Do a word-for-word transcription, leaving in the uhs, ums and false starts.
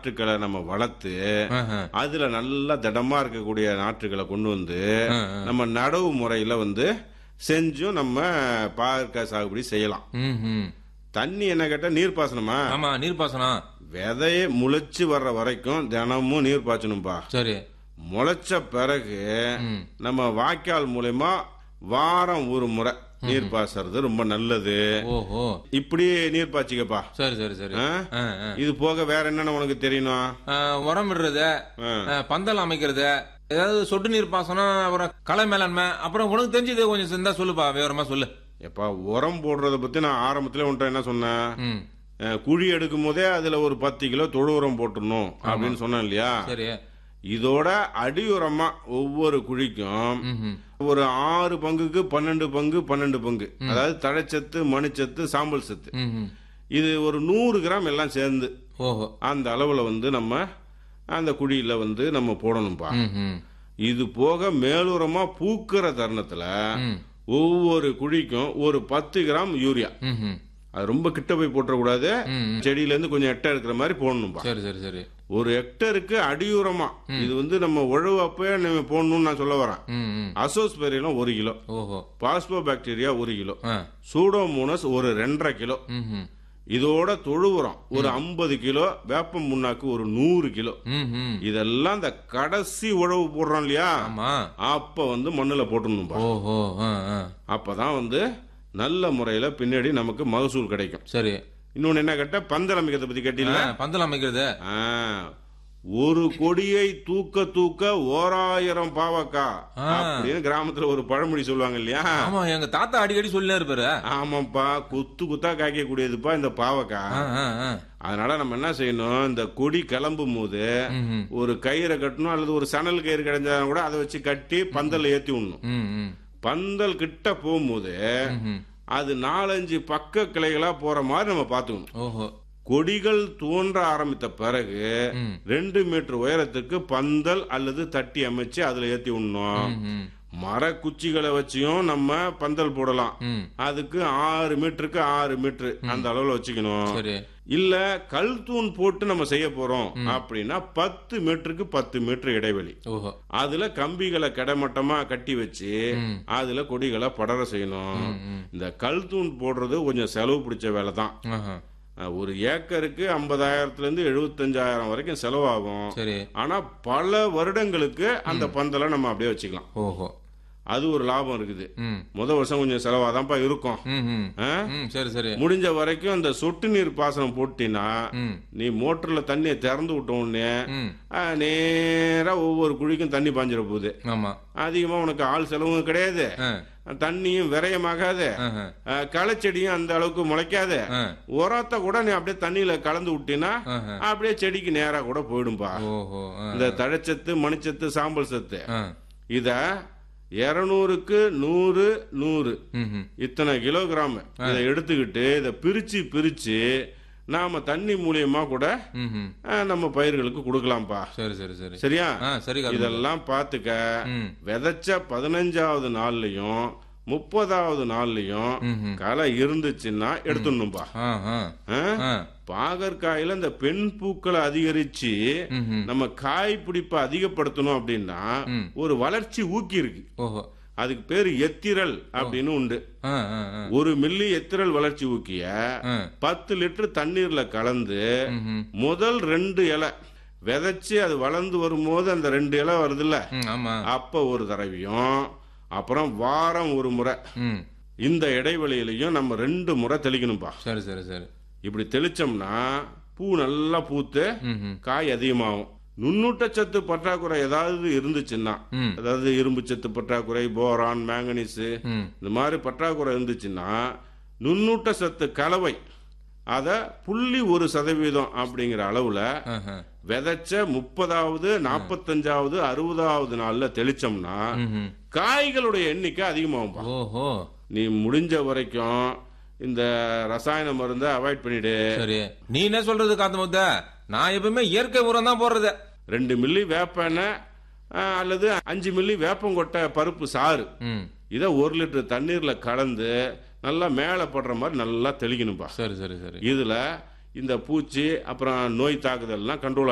நாற்றுக்களை நம்ம வளர்த்து ஆஹா. அதுல நல்லா திடமா இருக்கக்கூடிய நாற்றுகளை கொண்டு வந்து ஆ, ஆ. நம்ம நடவு முறையில வந்து செஞ்சும் நம்ம பாகற்காய் சாகுபடி செய்யலாம். ம், ம். தண்ணி என்ன கேட்டா நீர் பாசனமா, ஆமா நீர்ப்பாசனம். விதைய முளைச்சு வர்ற வரைக்கும் தினமும் நீர் பாய்ச்சணும்பா. சரி. முளைச்ச பிறகு ம். நம்ம வாய்க்கால் மூலமா வாரம் ஒரு முறை நீர் பாய்ச்சறது ரொம்ப நல்லது. ஓஹோ. இப்படி நீர் பாய்ச்சிக்கப்பா. சரி சரி சரி. ஆ? ஆ, ஆ. இது போக வேற என்னன்னு உனக்கு தெரியணும்? ஆ, உரம் விடுறது, ஆ. ஆ, பந்தல் அமைக்கிறது, ஏதாவது சொட்டு நீர் பாசனம், அப்புறம் களை மேலாண்மை, அப்புறம் உனக்கு தெரிஞ்சது கொஞ்சம் இருந்தா சொல்லுப்பா, விவரமா சொல்லு. எப்பா உரம் போடுறத பத்தி நான் ஆரம்பத்துல உன்ட்ட என்ன சொன்னேன்? ம். அஹ், குழி எடுக்கும் போதே அதுல ஒரு பத்து கிலோ தொழு உரம் போட்டுடணும் அப்படின்னு சொன்னேன் இல்லையா? சரி. இதோட அடி உரமா ஒவ்வொரு குழிக்கும் ம்ஹும். ஒரு ஆறு பங்குக்கு பன்னெண்டு பங்கு பன்னெண்டு பங்கு, அதாவது தழைச்சத்து, மணிச்சத்து, சாம்பல் சத்து, ம்ஹும். இது ஒரு நூறு கிராம் எல்லாம் சேர்ந்து ஓஹோ. அந்த அளவுல வந்து நம்ம அந்த குழியில வந்து நம்ம போடணும்பா. ம்ஹும். இது போக மேலுரமா பூக்கிற தருணத்துல ம். ஒவ்வொரு குழிக்கும் ஒரு பத்து கிராம் யூரியா, ம்ஹும். அது ரொம்ப கிட்ட போய் போட்டுறக்கூடாது, ம். செடியில இருந்து கொஞ்சம் எட்ட இருக்கிற மாதிரி போடணும்பா. சரி சரி சரி. ஒரு ஹெக்டருக்கு அடியுரமா இது வந்து நம்ம உழவு அப்பவே நம்ம போடணும்னு நான் சொல்ல வரேன். ம், ம். அசோஸ்பெரிலம் ஒரு கிலோ, ஓஹோ. பாஸ்போ பாக்டீரியா ஒரு கிலோ, ஆ. சூடோமோனஸ் ஒரு ரெண்டரை கிலோ, ம்ஹும். இதோட தொழு உரம் ஒரு ஐம்பது கிலோ, வேப்பம் முன்னாக்கு ஒரு நூறு கிலோ. ம்ஹும். இதெல்லாம் இந்த கடைசி உழவு போடுறோம் இல்லையா, ஆமா. அப்ப வந்து மண்ணுல போட்டுடணும்பா. ஓஹோ. ஆ, ஆ. அப்பதான் வந்து நல்ல முறையில பின்னாடி நமக்கு மகசூல் கிடைக்கும். சரி. இன்னொன்னு என்ன கேட்ட, பந்தல் அமைக்கிறத பத்தி கேட்டீங்களா? ஆ, பந்தல் அமைக்கிறது. ஆ, ஒரு கொடியை தூக்க தூக்க ஓராயிரம் பாவக்கா ஆ. அப்படின்னு கிராமத்துல ஒரு பழமொழி சொல்லுவாங்க இல்லையா? ஆமா, எங்க தாத்தா அடிக்கடி சொல்லினே இருப்பாரு. ஆமாப்பா, குத்து குத்தா காய்க்கக்கூடியதுப்பா இந்த பாவக்கா. ஆ, ஆ, ஆ. அதனால நம்ம என்ன செய்யணும், இந்த கொடி கிளம்பும் போது ம்ஹும். ஒரு கயிறை கட்டணும், அல்லது ஒரு சணல் கயிறு கிடைஞ்சாலும் கூட அதை வச்சு கட்டி பந்தல் ஏத்தி விடணும். ம், ம். பந்தல் கிட்ட போகும்போது ம்ஹும். அது நாலஞ்சு பக்க கிளைகளா போற மாதிரி நம்ம பாத்துக்கணும். ஓஹோ. கொடிகள் தோன்ற ஆரம்பித்த பிறகு ம். ரெண்டு மீட்டர் உயரத்துக்கு பந்தல் அல்லது தட்டி அமைச்சு அதுல ஏத்தி விடணும். ம்ஹும். மர குச்சிகளை வச்சியும் நம்ம பந்தல் போடலாம். ம். அதுக்கு ஆறு மீட்டருக்கு ஆறு மீட்டர் அந்த அளவுல வச்சுக்கணும். சரி. இல்ல கல் தூண் போட்டு நம்ம செய்ய போறோம் அப்படின்னா பத்து மீட்டருக்கு பத்து மீட்டர் இடைவெளி, ஓஹோ. அதுல கம்பிகளை கிடைமட்டமா கட்டி வச்சு ம். அதுல கொடிகளை படர செய்யணும். ம், ம். இந்த கல் தூண் போடுறது கொஞ்சம் செலவு பிடிச்ச வேலை தான். ஆஹா. ஒரு ஏக்கருக்கு ஐம்பதாயிரத்துல இருந்து எழுபத்தஞ்சாயிரம் வரைக்கும் செலவாகும். சரி. ஆனா பல வருடங்களுக்கு அந்த பந்தலை நம்ம அப்படியே வச்சுக்கலாம். ஓஹோ. அது ஒரு லாபம் இருக்குது. ம். முத வருஷம் கொஞ்சம் செலவாதான்ப்பா இருக்கும். ம், ம். ஆ? ம், சரி சரி. முடிஞ்ச வரைக்கும் அந்த சொட்டு நீர் பாசனம் போட்டினா ம். நீ மோட்டர்ல தண்ணியை திறந்து விட்ட உடனே ம். ஆ, நேரா ஒவ்வொரு குழிக்கும் தண்ணி பாஞ்சிட போகுது. ஆமா. அதிகமா உனக்கு ஆள் செலவும் கிடையாது, ஆ. தண்ணியும் விரயமாகாது, ஆஹா. ஆ, களைச்செடியும் அந்த அளவுக்கு முளைக்காது. ஆ. உரத்தை கூட நீ அப்படியே தண்ணியில கலந்து விட்டினா ஆஹா. அப்படியே செடிக்கு நேரா கூட போயிடும்பா. ஓஹோ. ஆ. இந்த தழைச்சத்து, மணிச்சத்து, சாம்பல் சத்து ஆ. இத இருநூறுக்கு நூறு நூறு ம்ஹும். இத்தனை கிலோகிராம் இதை எடுத்துக்கிட்டு இதை பிரிச்சு பிரிச்சு நாம தண்ணி மூலியமா கூட ம்ஹும். ஆ, நம்ம பயிர்களுக்கு கொடுக்கலாம்ப்பா. சரி சரி சரி. சரியா? ஆ, சரி கார்த்திக். இதெல்லாம் பாத்துக்க. ம். விதைச்ச பதினஞ்சாவது நாள்லயும் முப்பதாவது நாள்லயும் ம்ஹும். களை இருந்துச்சுன்னா எடுத்துடணும்பா. ஆ, ஆ. ஆ? ஆ. பாகற்காயில இந்த பெண் பூக்களை அதிகரிச்சு ம்ஹும். நம்ம காய் பிடிப்பை அதிகப்படுத்தணும் அப்படின்னா ம். ஒரு வளர்ச்சி ஊக்கி இருக்கு, ஓஹோ. அதுக்கு பேரு எத்திரல் அப்படின்னு உண்டு. ஆ, ஆ, ஆ. ஒரு மில்லி எத்திரல் வளர்ச்சி ஊக்கிய ஆ. பத்து லிட்டர் தண்ணீர்ல கலந்து ம்ஹும். முதல் ரெண்டு இலை விதைச்சு அது வளர்ந்து வரும்போது அந்த ரெண்டு இலை வருதுல்ல, ம், ஆமா. அப்ப ஒரு தடவையும் அப்புறம் வாரம் ஒரு முறை ம். இந்த இடைவெளியிலையும் நம்ம ரெண்டு முறை தெளிக்கணும்பா. சரி சரி சரி. இப்படி தெளிச்சோம்னா பூ நல்லா பூத்து ம்ஹும். காய் அதிகமாகும். நுண்ணூட்டச்சத்து பற்றாக்குறை ஏதாவது இருந்துச்சுன்னா, ம். அதாவது இரும்பு சத்து பற்றாக்குறை, போரான், மேங்கனீஸ் ம். இந்த மாதிரி பற்றாக்குறை இருந்துச்சுன்னா நுண்ணூட்ட சத்து கலவை அத புள்ளி ஒரு சதவீதம் அப்படிங்கிற அளவுல ஆஹா. விதைச்ச முப்பதாவது நாற்பத்தஞ்சாவது அறுபதாவது நாள்ல தெளிச்சோம்னா ம்ஹும். காய்களுடைய எண்ணிக்கை அதிகமாகும். ஓஹோ. நீ முடிஞ்ச வரைக்கும் இந்த ரசாயன மருந்தை அவாய்ட் பண்ணிடு. சரி. நீ என்ன சொல்றது காத்து முத்த? நான் எப்பவுமே இயற்கை உரம் தான் போடுறது. ரெண்டு மில்லி வேப்ப எண்ணெய் ஆ, அல்லது அஞ்சு மில்லி வேப்பங்கொட்டை பருப்பு சாறு ம். இதை ஒரு லிட்டர் தண்ணீர்ல கலந்து நல்லா மேலே படுற மாதிரி நல்லா தெளிக்கணும்பா. சரி சரி சரி. இதுல இந்த பூச்சி அப்புறம் நோய் தாக்குதல்லாம் கண்ட்ரோல்